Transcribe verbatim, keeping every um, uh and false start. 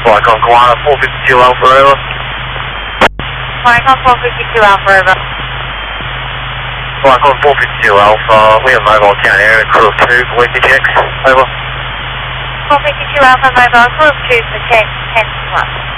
Flight on Koala four fifty-two Alpha over. Flight on four fifty-two Alpha over. Flight on four fifty-two Alpha, we have mobile town area, crew of two for weekly checks. Over. four fifty-two Alpha Mobile, crew of two for check ten to one.